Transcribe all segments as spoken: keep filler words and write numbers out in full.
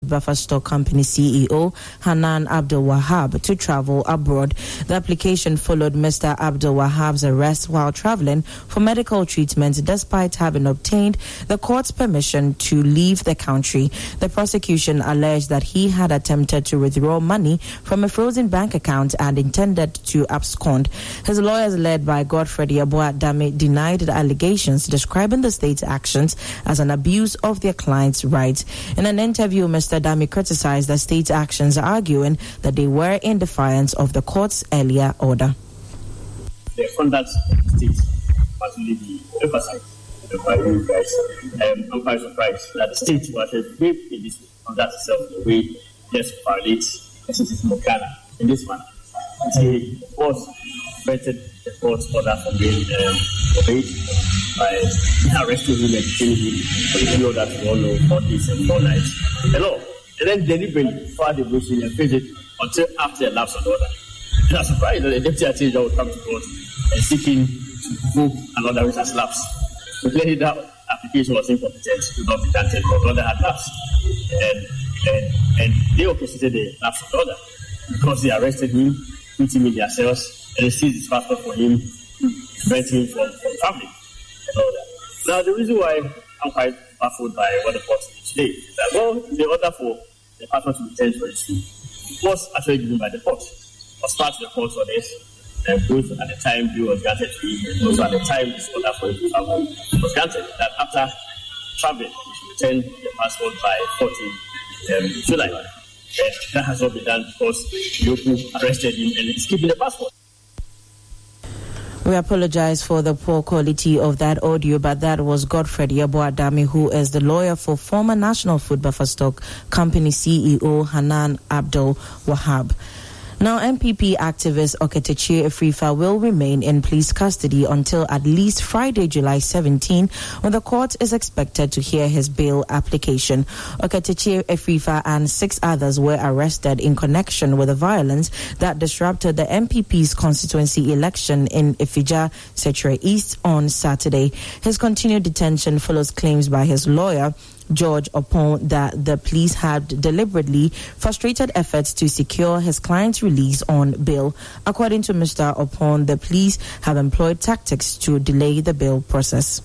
Buffer Stock Company C E O Hanan Abdul Wahab to travel abroad. The application followed Mister Abdul Wahab's arrest while traveling for medical treatment despite having obtained the court's permission to leave the country. The prosecution alleged that he had attempted to withdraw money from a frozen bank account and intended to abscond. His lawyers, led by Godfred Yeboah Dame, denied the allegations, describing the state's actions as an abuse of their client's rights. In an interview, Mister Dami criticized the state's actions, arguing that they were in defiance of the court's earlier order. The conduct of the state must really be emphasized by you guys. Um, I'm quite surprised that the state was brave in this conduct itself the way just violates the citizens of Ghana in this manner. He was prevented the court's order from being um, obeyed by arresting him and killing him. So you know that we all know four days and four nights. The law. And then deliberately filed the motion and faced it until after the lapse of the order. And I'm surprised that the deputy attorney general would come to court and seeking to revoke an order which has lapsed. So clearly that application was incompetent to not be granted, but the order had lapsed. And, and, and they orchestrated the lapse of the order because they arrested him, put him in their cells, and they seized his passport for him, preventing him from, from traveling and all that. Now, the reason why I'm quite baffled by what the court did today is that, well, the order for the passport to be returned for issue was actually given by the court. Was part of the court for this, and both at the time he was granted to him, and also at the time this order for him to travel was granted, that after traveling, he should return the passport by fourteenth July. And that has not been done because Yoko arrested him and he's keeping the passport. We apologize for the poor quality of that audio, but that was Godfred Yeboah Dame, who is the lawyer for former National Food Buffer Stock Company C E O Hanan Abdul Wahab. Now, M P P activist Oketechie Afrifa will remain in police custody until at least Friday, July seventeenth, when the court is expected to hear his bail application. Oketechie Afrifa and six others were arrested in connection with the violence that disrupted the M P P's constituency election in Ifija, Setre East on Saturday. His continued detention follows claims by his lawyer, George Opon, that the police had deliberately frustrated efforts to secure his client's release on bail. According to Mister Opon, the police have employed tactics to delay the bail process.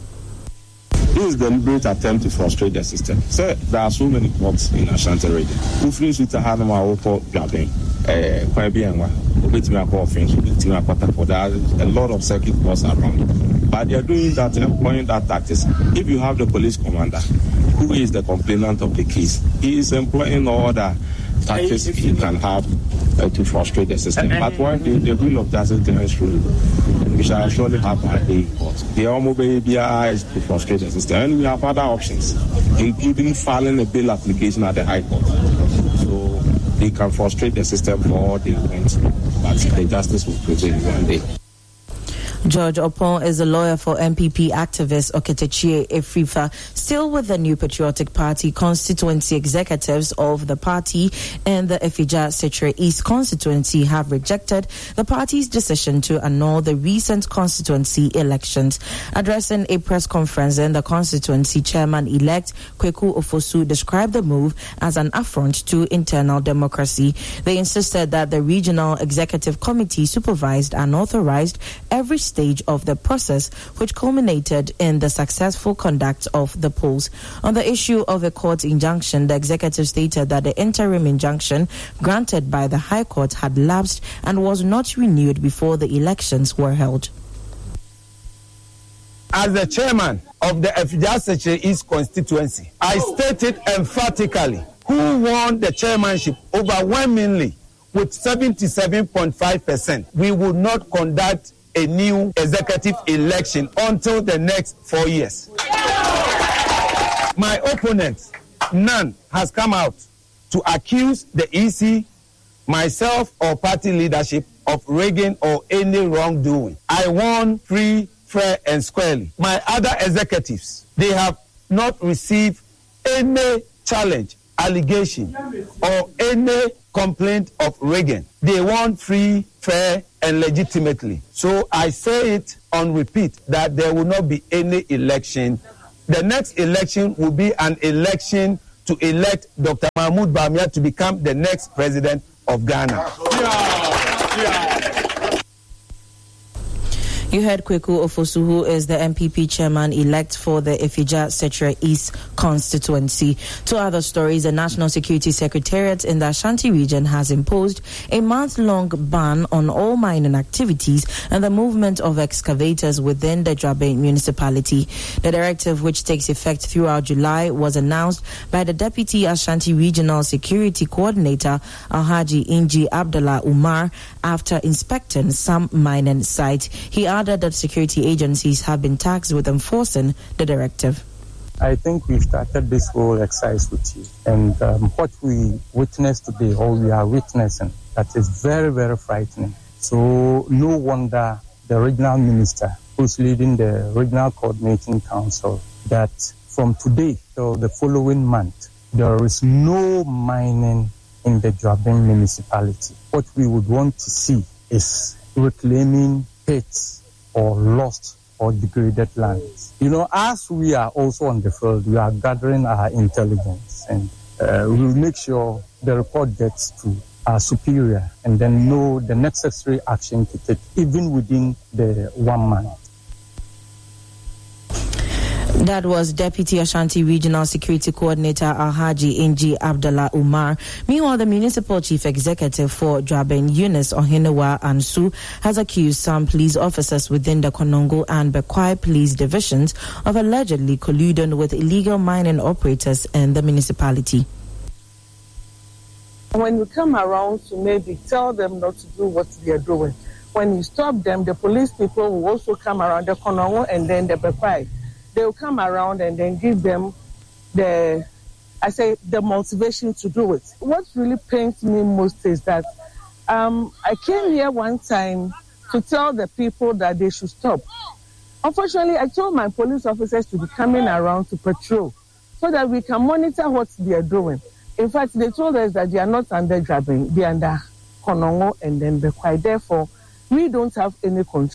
This is a deliberate attempt to frustrate the system. So there are so many courts in Ashanti region. Ufri Suta Hanama Oko Japan, Kwabianwa, Ubitima Coffins, Ubitima Patako. There are a lot of circuit courts around. But they are doing that, employing that tactics. If you have the police commander, who is the complainant of the case, he is employing all the tactics he can have uh, to frustrate the system. But when the, the rule of justice is true, we shall surely have our day in court. The almost baby is to frustrate the system. And we have other options, including filing a bail application at the High Court. So they can frustrate the system for all they want, but the justice will prevail one day. George Opon is a lawyer for M P P activist Oketechie Afrifa. Still with the New Patriotic Party, constituency executives of the party and the Ifija Setre East constituency have rejected the party's decision to annul the recent constituency elections. Addressing a press conference, in the constituency chairman-elect Kweku Ofosu described the move as an affront to internal democracy. They insisted that the regional executive committee supervised and authorized every stage of the process, which culminated in the successful conduct of the polls. On the issue of a court injunction, the executive stated that the interim injunction granted by the High Court had lapsed and was not renewed before the elections were held. As the chairman of the Ifija Setre East constituency, I stated emphatically who won the chairmanship overwhelmingly with seventy-seven point five percent. We would not conduct a new executive election until the next four years. My opponent, none, has come out to accuse the E C, myself, or party leadership of rigging or any wrongdoing. I won free, fair, and squarely. My other executives, they have not received any challenge, allegation, or any complaint of rigging. They won free, fair, and legitimately. So I say it on repeat that there will not be any election. The next election will be an election to elect Doctor Mahmoud Bawumia to become the next president of Ghana. Yeah. Yeah. You heard Kweku Ofosu, who is the M P P chairman-elect for the Ifija Setre East constituency. Two other stories. The National Security Secretariat in the Ashanti region has imposed a month-long ban on all mining activities and the movement of excavators within the Dwaben municipality. The directive, which takes effect throughout July, was announced by the Deputy Ashanti Regional Security Coordinator, Alhaji Inji Abdullah Umar, after inspecting some mining sites. He added that security agencies have been tasked with enforcing the directive. I think we started this whole exercise with you, and um, what we witnessed today, or we are witnessing, that is very, very frightening. So no wonder the regional minister, who's leading the regional coordinating council, that from today till the following month, there is no mining in the Dwaben municipality. What we would want to see is reclaiming pits or lost or degraded lands. You know, as we are also on the field, we are gathering our intelligence, and uh, we'll make sure the report gets to our superior and then know the necessary action to take, even within the one month. That was Deputy Ashanti Regional Security Coordinator Alhaji Inji Abdullah Umar. Meanwhile, the Municipal Chief Executive for Dwaben, Eunice Ohenewa Ansu, has accused some police officers within the Konongo and Bekwai police divisions of allegedly colluding with illegal mining operators in the municipality. When you come around to maybe tell them not to do what they are doing, when you stop them, the police people will also come around the Konongo and then the Bekwai. They will come around and then give them the, I say, the motivation to do it. What really pains me most is that um, I came here one time to tell the people that they should stop. Unfortunately, I told my police officers to be coming around to patrol so that we can monitor what they are doing. In fact, they told us that they are not under Dwaben, they are under Konongo and then Bekwai. Therefore, we don't have any control.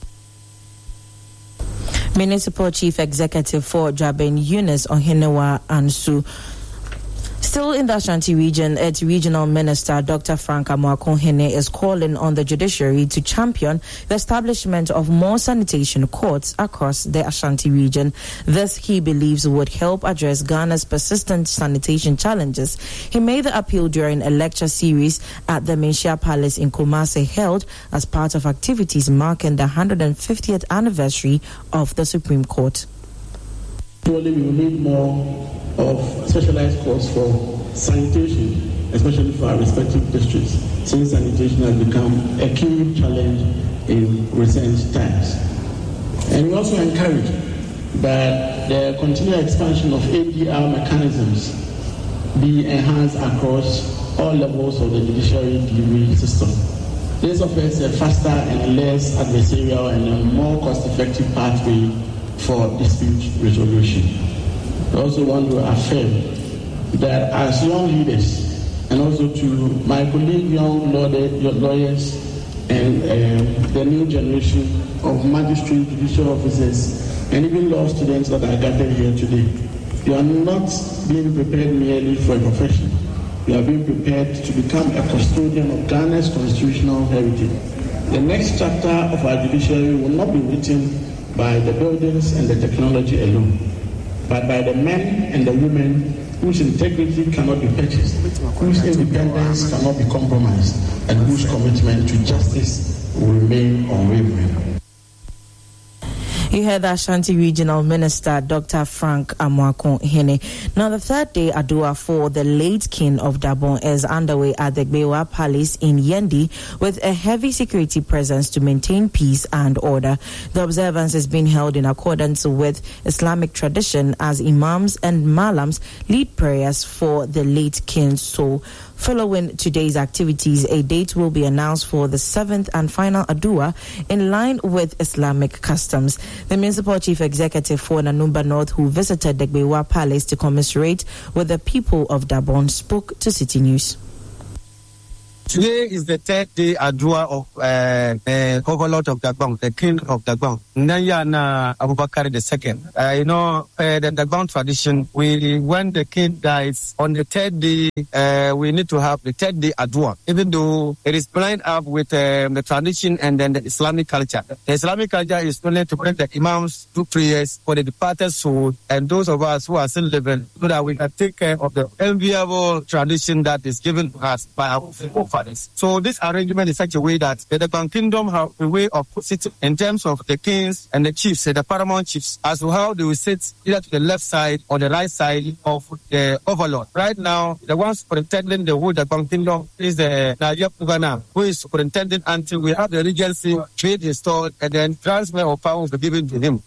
Municipal Chief Executive for Dwaben, Eunice Ohenewa Ansu. Still in the Ashanti region, its regional minister, Doctor Frank Amoako-Hene, is calling on the judiciary to champion the establishment of more sanitation courts across the Ashanti region. This, he believes, would help address Ghana's persistent sanitation challenges. He made the appeal during a lecture series at the Menchia Palace in Kumasi, held as part of activities marking the one hundred fiftieth anniversary of the Supreme Court. Surely we will need more of specialized courts for sanitation, especially for our respective districts, since sanitation has become a key challenge in recent times. And we also encourage that the continued expansion of A D R mechanisms be enhanced across all levels of the judiciary delivery system. This offers a faster and less adversarial and a more cost-effective pathway for dispute resolution. I also want to affirm that as young leaders, and also to my colleague young lawyers and um, the new generation of magistrate judicial officers and even law students that are gathered here today, you are not being prepared merely for a profession. You are being prepared to become a custodian of Ghana's constitutional heritage. The next chapter of our judiciary will not be written by the buildings and the technology alone, but by the men and the women whose integrity cannot be purchased, whose independence cannot be compromised, and whose commitment to justice will remain unwavering. You heard the Ashanti Regional Minister, Doctor Frank Amoako-Hene. Now, the third day Adua for the late King of Dwabon is underway at the Gbewa Palace in Yendi, with a heavy security presence to maintain peace and order. The observance is being held in accordance with Islamic tradition as imams and malams lead prayers for the late King's soul. Following today's activities, a date will be announced for the seventh and final Adua in line with Islamic customs. The Municipal Chief Executive for Nanumba North, who visited the Gbewa Palace to commiserate with the people of Dwabon, spoke to City News. Today is the third day Adua of uh, the overlord of Dagbon, the king of Dagbon, Nanyana Abubakar the second. Uh, you know, uh, the Dagbon tradition, we when the king dies on the third day, uh, we need to have the third day Adua, even though it is lined up with um, the tradition and then the Islamic culture. The Islamic culture is only to bring the imams do prayers for the departed soul and those of us who are still living, so that we can take care of the enviable tradition that is given to us by our forefathers. So this arrangement is such a way that the Dagbon kingdom have a way of sitting in terms of the kings and the chiefs, the paramount chiefs, as to how they will sit either to the left side or the right side of the overlord. Right now, the one superintending the whole Dagbon kingdom is the Najib Ugana, who is superintending until we have the regency trade installed and then transfer of power will be given to him.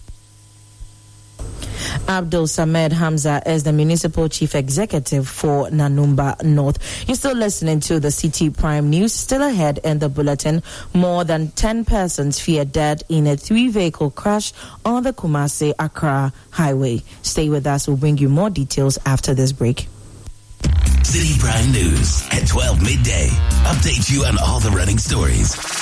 Abdul Samed Hamza is the Municipal Chief Executive for Nanumba North. You're still listening to the City Prime News. Still ahead in the bulletin, more than ten persons feared dead in a three-vehicle crash on the Kumasi-Accra Highway. Stay with us. We'll bring you more details after this break. City Prime News at twelve midday. Update you on all the running stories.